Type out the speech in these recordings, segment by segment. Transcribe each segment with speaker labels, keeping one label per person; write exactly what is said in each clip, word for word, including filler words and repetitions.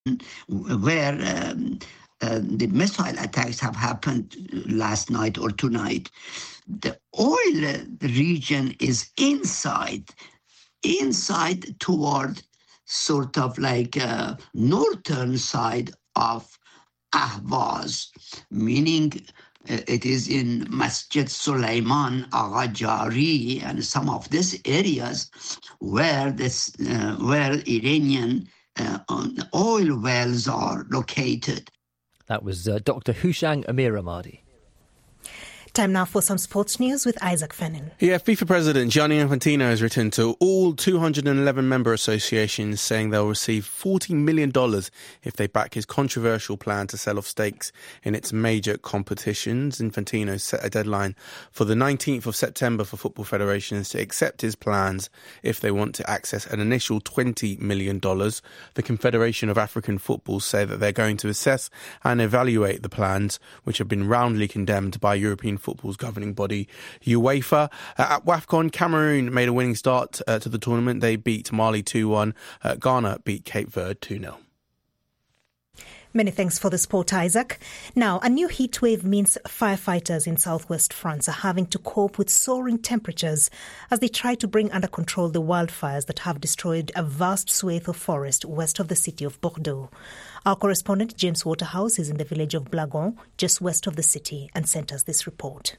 Speaker 1: where um, uh, the missile attacks have happened last night or tonight. The oil region is inside, inside toward sort of like uh, northern side of Ahvaz, meaning uh, it is in Masjid Sulaiman, Agha Jari, and some of these areas where this, uh, where Iranian uh, oil wells are located.
Speaker 2: That was uh, Doctor Hushang Amiramadi.
Speaker 3: Time now for some sports news with Isaac Fennin.
Speaker 4: Yeah, FIFA President Gianni Infantino has written to all two hundred eleven member associations saying they'll receive forty million dollars if they back his controversial plan to sell off stakes in its major competitions. Infantino set a deadline for the nineteenth of September for football federations to accept his plans if they want to access an initial twenty million dollars. The Confederation of African Football say that they're going to assess and evaluate the plans, which have been roundly condemned by European football's governing body, UEFA. Uh, at WAFCON, Cameroon made a winning start uh, to the tournament. They beat Mali two one. Uh, Ghana beat Cape Verde two nil.
Speaker 3: Many thanks for the sport, Isaac. Now, a new heat wave means firefighters in southwest France are having to cope with soaring temperatures as they try to bring under control the wildfires that have destroyed a vast swathe of forest west of the city of Bordeaux. Our correspondent, James Waterhouse, is in the village of Blagon, just west of the city, and sent us this report.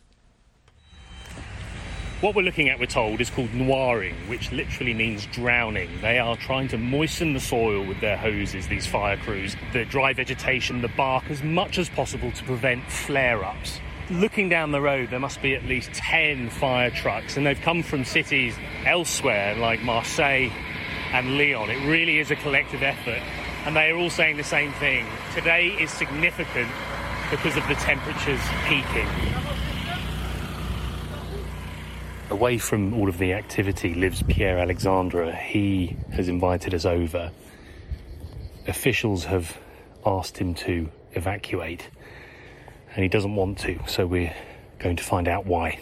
Speaker 5: What we're looking at, we're told, is called noiring, which literally means drowning. They are trying to moisten the soil with their hoses, these fire crews, the dry vegetation, the bark, as much as possible to prevent flare-ups. Looking down the road, there must be at least ten fire trucks, and they've come from cities elsewhere, like Marseille and Lyon. It really is a collective effort, and they are all saying the same thing. Today is significant because of the temperatures peaking. Away from all of the activity lives Pierre Alexandre. He has invited us over. Officials have asked him to evacuate, and he doesn't want to, so we're going to find out why.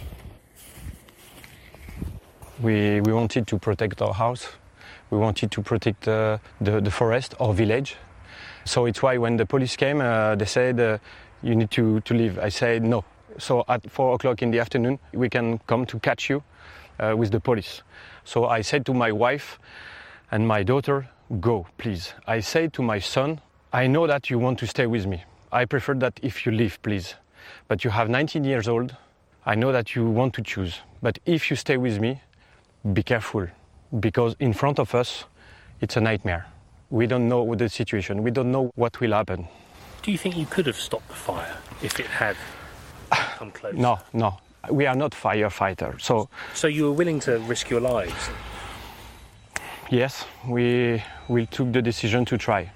Speaker 6: We, we wanted to protect our house. We wanted to protect uh, the, the forest, our village. So it's why when the police came, uh, they said, uh, you need to, to leave. I said no. So at four o'clock in the afternoon, we can come to catch you uh, with the police. So I said to my wife and my daughter, go, please. I said to my son, I know that you want to stay with me. I prefer that if you leave, please. But you have nineteen years old. I know that you want to choose. But if you stay with me, be careful. Because in front of us, it's a nightmare. We don't know the situation. We don't know what will happen.
Speaker 5: Do you think you could have stopped the fire if it had come close?
Speaker 6: No, no. We are not firefighters. So,
Speaker 5: so you were willing to risk your lives?
Speaker 6: Yes, we, we took the decision to try.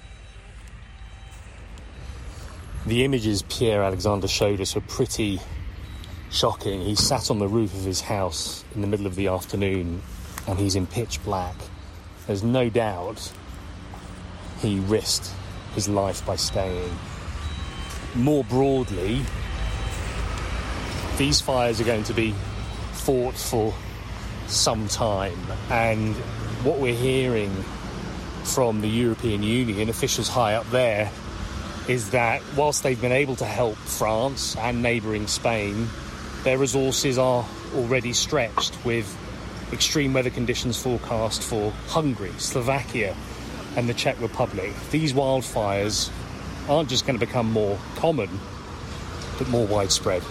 Speaker 5: The images Pierre Alexandre showed us were pretty shocking. He sat on the roof of his house in the middle of the afternoon and he's in pitch black. There's no doubt he risked his life by staying. More broadly, these fires are going to be fought for some time, and what we're hearing from the European Union, officials high up there, is that whilst they've been able to help France and neighbouring Spain, their resources are already stretched with extreme weather conditions forecast for Hungary, Slovakia and the Czech Republic. These wildfires aren't just going to become more common, but more widespread.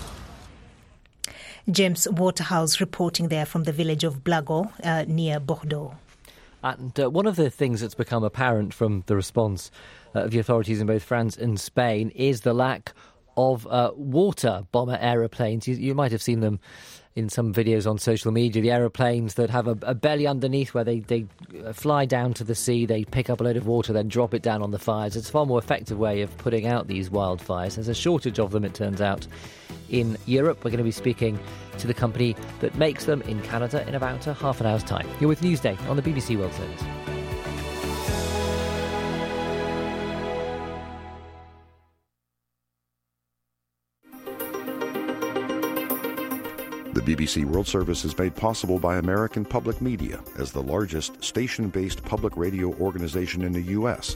Speaker 3: James Waterhouse reporting there from the village of Blago, uh, near Bordeaux.
Speaker 2: And uh, one of the things that's become apparent from the response uh, of the authorities in both France and Spain is the lack of uh, water bomber aeroplanes. You, you might have seen them in some videos on social media, the aeroplanes that have a, a belly underneath where they, they fly down to the sea, they pick up a load of water, then drop it down on the fires. It's a far more effective way of putting out these wildfires. There's a shortage of them, it turns out, in Europe. We're going to be speaking to the company that makes them in Canada in about a half an hour's time. You're with Newsday on the B B C World Service.
Speaker 7: The B B C World Service is made possible by American Public Media as the largest station-based public radio organization in the U S